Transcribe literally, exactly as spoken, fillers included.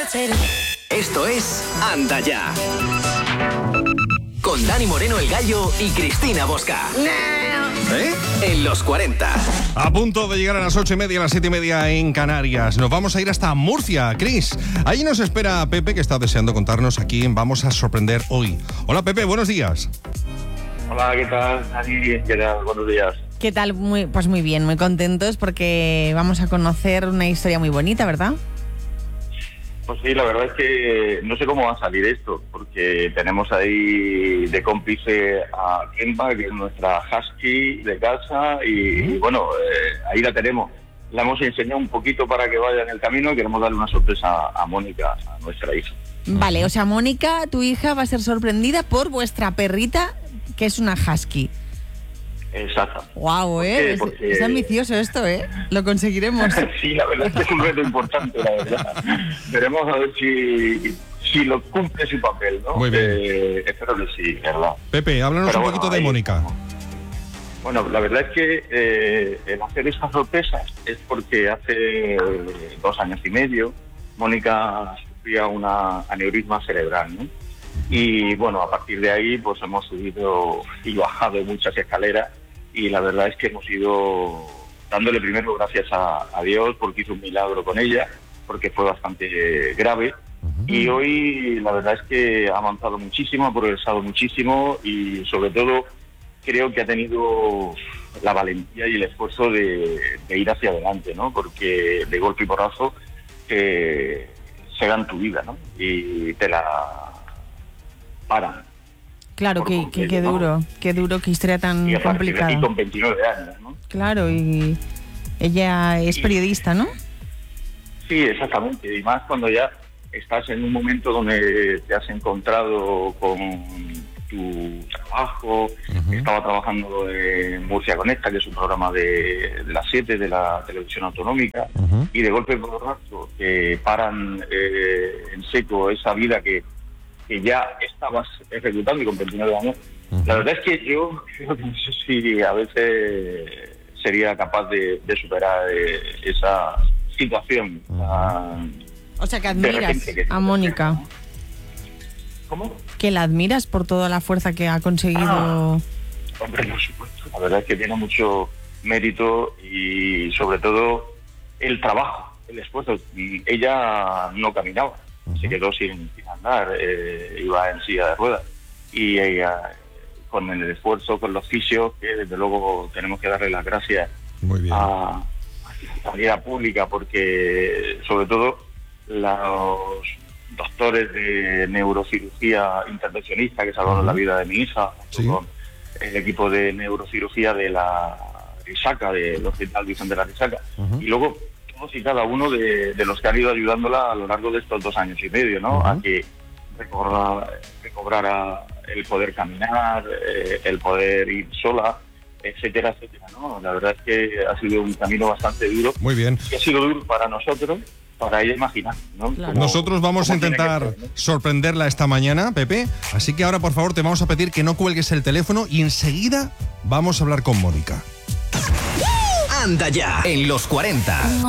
Esto es Anda Ya. Con Dani Moreno el Gallo y Cristina Bosca. ¿Eh? En los cuarenta. A punto de llegar a las ocho y media, a las siete y media en Canarias. Nos vamos a ir hasta Murcia, Cris. Ahí nos espera Pepe, que está deseando contarnos a quién vamos a sorprender hoy. Hola, Pepe, buenos días. Hola, ¿qué tal, Dani? ¿Qué tal? Buenos días. ¿Qué tal? Muy, pues muy bien, muy contentos porque vamos a conocer una historia muy bonita, ¿verdad? Pues sí, la verdad es que no sé cómo va a salir esto, porque tenemos ahí de cómplice a Kemba, que es nuestra husky de casa, y, y bueno, eh, ahí la tenemos. La hemos enseñado un poquito para que vaya en el camino y queremos darle una sorpresa a Mónica, a nuestra hija. Vale, o sea, Mónica, tu hija, va a ser sorprendida por vuestra perrita, que es una husky. Exacto. Guau, ¿eh? ¿Por qué? Porque... Es ambicioso esto, ¿eh? Lo conseguiremos. Sí, la verdad es que es un reto importante, la verdad. Veremos a ver si, si lo cumple su papel, ¿no? Muy bien. Eh, espero que sí, ¿verdad? Pepe, háblanos Pero un bueno, poquito de ahí Mónica. estamos. Bueno, la verdad es que eh, el hacer esta sorpresa es porque hace dos años y medio Mónica sufría una aneurisma cerebral, ¿no? Y bueno, a partir de ahí pues hemos subido y bajado muchas escaleras y la verdad es que hemos ido dándole primero gracias a, a Dios porque hizo un milagro con ella, porque fue bastante grave. Uh-huh. Y hoy la verdad es que ha avanzado muchísimo, ha progresado muchísimo y sobre todo creo que ha tenido la valentía y el esfuerzo de, de ir hacia adelante, ¿no? Porque de golpe y porrazo eh, se dan tu vida, ¿no? Y te la paran. Claro, qué, qué, qué duro, qué duro, qué historia tan y a complicada. De aquí con veintinueve años, ¿no? Claro, y ella es y, periodista, ¿no? Sí, exactamente, y más cuando ya estás en un momento donde te has encontrado con tu trabajo. Uh-huh. Estaba trabajando en Murcia Conecta, que es un programa de, de las siete de la televisión autonómica, uh-huh. y de golpe por rato que paran eh, en seco esa vida que que ya estabas ejecutando y con veintinueve años, uh-huh. La verdad es que yo creo que no sé si a veces sería capaz de, de superar eh, esa situación. Uh-huh. uh, o sea, que admiras que a Mónica. ¿No? ¿Cómo? Que la admiras por toda la fuerza que ha conseguido. Ah, hombre, por supuesto. La verdad es que tiene mucho mérito y sobre todo el trabajo, el esfuerzo. Ella no caminaba. Uh-huh. Se quedó sin, sin andar, eh, iba en silla de ruedas y ella, con el esfuerzo, con los fisios, que desde luego tenemos que darle las gracias Muy bien. a, a la sanidad pública, porque sobre todo los doctores de neurocirugía intervencionista que salvaron uh-huh. la vida de mi hija, ¿sí? Con el equipo de neurocirugía de la Risaca, del Hospital Virgen de la Risaca, uh-huh. y luego y cada uno de, de los que han ido ayudándola a lo largo de estos dos años y medio, ¿no? Uh-huh. A que recobrara, recobrara el poder caminar, eh, el poder ir sola, etcétera, etcétera, ¿no? La verdad es que ha sido un camino bastante duro. Muy bien. Y ha sido duro para nosotros, para ella imaginar, ¿no? Claro. Como, Nosotros vamos a intentar ser, ¿no? sorprenderla esta mañana, Pepe. Así que ahora, por favor, te vamos a pedir que no cuelgues el teléfono y enseguida vamos a hablar con Mónica. Anda Ya, en los cuarenta.